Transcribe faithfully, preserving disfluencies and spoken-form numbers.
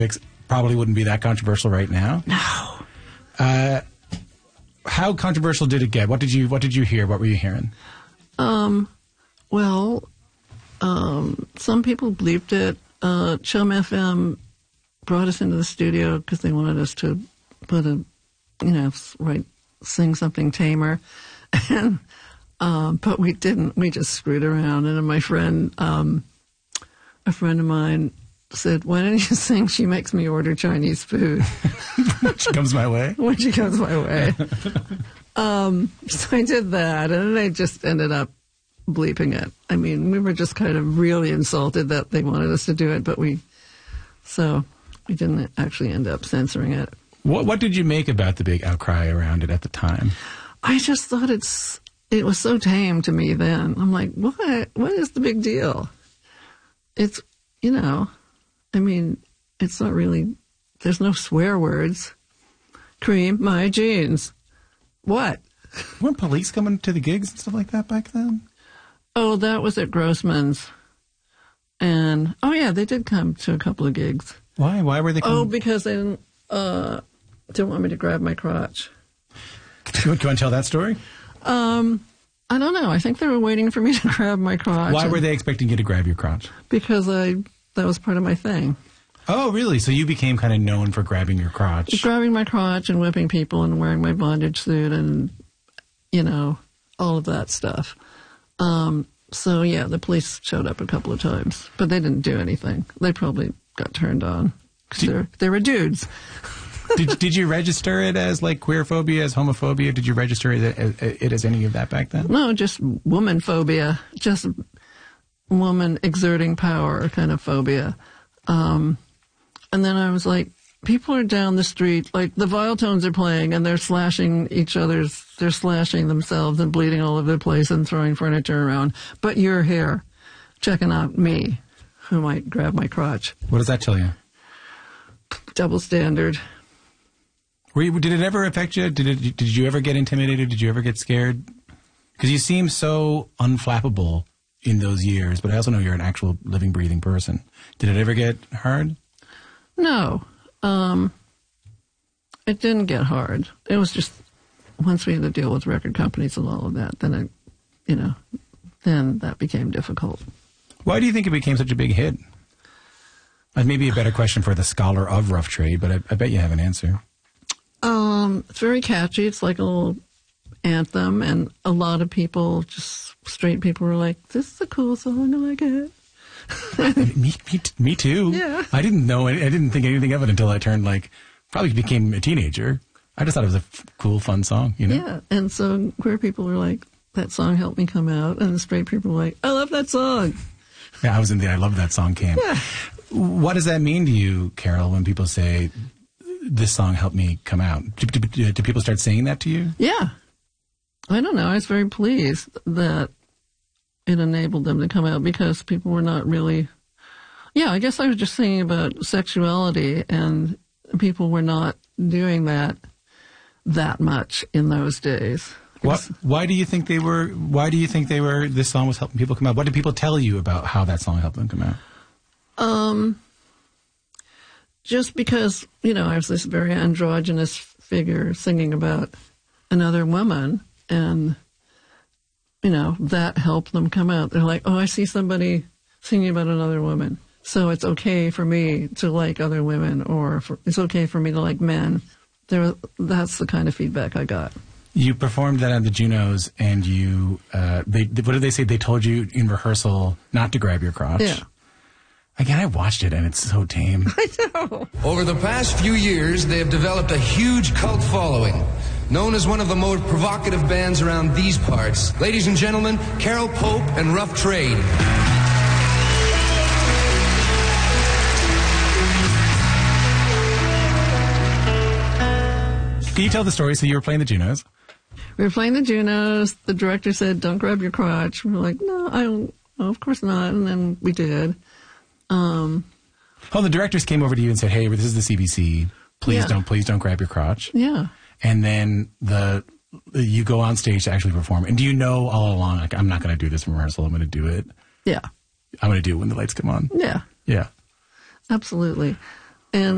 It probably wouldn't be that controversial right now. No. Uh, how controversial did it get? What did you What did you hear? What were you hearing? Um, well, um, some people bleeped it. Uh, Chum F M brought us into the studio because they wanted us to put a, you know, write, sing something tamer. And, um, but we didn't. We just screwed around. And my friend, um, a friend of mine said, why don't you sing She Makes Me Order Chinese Food? She comes my way? When she comes my way. um, so I did that, and then I just ended up bleeping it. I mean, we were just kind of really insulted that they wanted us to do it, but we, so we didn't actually end up censoring it. What What did you make about the big outcry around it at the time? I just thought it's, it was so tame to me then. I'm like, what? What is the big deal? It's, you know, I mean, it's not really, there's no swear words. Cream my jeans. What? Weren't police coming to the gigs and stuff like that back then? Oh, that was at Grossman's. And, oh yeah, they did come to a couple of gigs. Why? Why were they coming? Oh, because they didn't, uh, didn't want me to grab my crotch. Do you, do you want to tell that story? Um, I don't know. I think they were waiting for me to grab my crotch. Why were they expecting you to grab your crotch? Because I, that was part of my thing. Oh, really? So you became kind of known for grabbing your crotch. Grabbing my crotch and whipping people and wearing my bondage suit and, you know, all of that stuff. Um, so, yeah, the police showed up a couple of times, but they didn't do anything. They probably got turned on because they were dudes. did, did you register it as, like, queer phobia, as homophobia? Did you register it as, it as any of that back then? No, just woman phobia, just woman exerting power kind of phobia. Um, and then I was like, people are down the street, like the Viletones are playing and they're slashing each other's, they're slashing themselves and bleeding all over the place and throwing furniture around. But you're here checking out me, who might grab my crotch. What does that tell you? Double standard. Were you, did it ever affect you? Did it, did you ever get intimidated? Did you ever get scared? Because you seem so unflappable in those years, but I also know you're an actual living, breathing person. Did it ever get hard? No. Um, it didn't get hard. It was just, once we had to deal with record companies and all of that, then it, you know, then that became difficult. Why do you think it became such a big hit? Uh, maybe a better question for the scholar of rough trade, but I, I bet you have an answer. Um, it's very catchy. It's like a little anthem, and a lot of people, just straight people, were like, "This is a cool song. I like it." me, me, me too. Yeah. I didn't know. I didn't think anything of it until I turned like probably became a teenager. I just thought it was a f- cool, fun song. You know. Yeah, and so queer people were like, "That song helped me come out," and the straight people were like, "I love that song." Yeah, I was in the I love that song camp. Yeah. What does that mean to you, Carol, when people say, this song helped me come out? Do, do, do people start saying that to you? Yeah. I don't know. I was very pleased that it enabled them to come out because people were not really... Yeah, I guess I was just thinking about sexuality, and people were not doing that that much in those days. What? Why do you think they were? Why do you think they were? This song was helping people come out. What did people tell you about how that song helped them come out? Um, just because, you know, I was this very androgynous figure singing about another woman, and, you know, that helped them come out. They're like, oh, I see somebody singing about another woman, so it's okay for me to like other women, or for, it's okay for me to like men. There, that's the kind of feedback I got. You performed that at the Junos, and you, uh, they, what did they say? They told you in rehearsal not to grab your crotch. Yeah. Again, I watched it, and it's so tame. I know. Over the past few years, they have developed a huge cult following, known as one of the most provocative bands around these parts. Ladies and gentlemen, Carol Pope and Rough Trade. Can you tell the story? So you were playing the Junos. We were playing the Junos. The director said, don't grab your crotch. We were like, no, I don't. Oh, of course not. And then we did. Um, oh, the directors came over to you and said, hey, this is the C B C. Please yeah. don't, please don't grab your crotch. Yeah. And then the you go on stage to actually perform. And do you know all along, like, I'm not going to do this in rehearsal. I'm going to do it. Yeah. I'm going to do it when the lights come on. Yeah. Yeah. Absolutely.